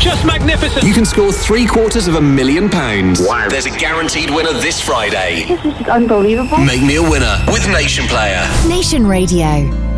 Just magnificent. You can score £750,000. Wow. There's a guaranteed winner this Friday. This is unbelievable. Make me a winner with Nation Player. Nation Radio.